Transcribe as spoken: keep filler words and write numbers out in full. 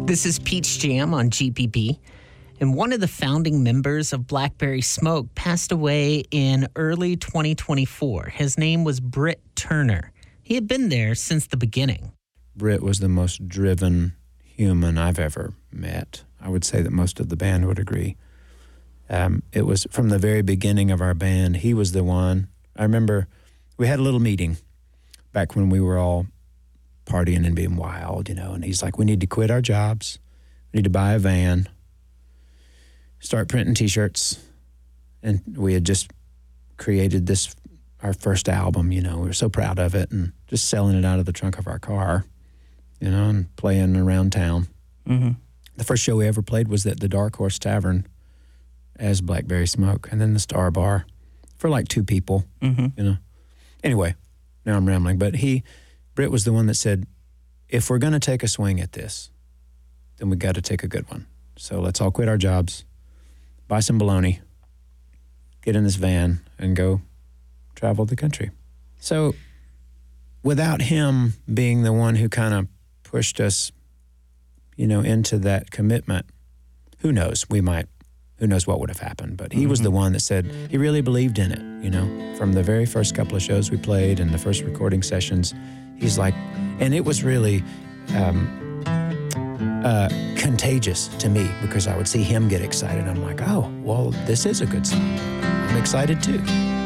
This is Peach Jam on G P B, and one of the founding members of Blackberry Smoke passed away in early twenty twenty-four. His name was Britt Turner. He had been there since the beginning. Britt was the most driven human I've ever met. I would say that most of the band would agree. Um, it was from the very beginning of our band, he was the one. I remember we had a little meeting back when we were all partying and being wild, you know, and he's like, we need to quit our jobs. We need to buy a van, start printing T-shirts. And we had just created this, our first album, you know, we were so proud of it, and just selling it out of the trunk of our car, you know, and playing around town. Mm-hmm. The first show we ever played was at the Dark Horse Tavern as Blackberry Smoke, and then the Star Bar for like two people, Mm-hmm. you know. Anyway, now I'm rambling, but he, Britt was the one that said, if we're going to take a swing at this, then we got to take a good one. So let's all quit our jobs, buy some bologna, get in this van, and go travel the country. So without him being the one who kind of pushed us, you know, into that commitment, who knows, we might, who knows what would have happened. But he mm-hmm. was the one that said he really believed in it, you know, from the very first couple of shows we played and the first recording sessions. He's like, and it was really um, uh, contagious to me because I would see him get excited. I'm like, oh, well, this is a good song. I'm excited too.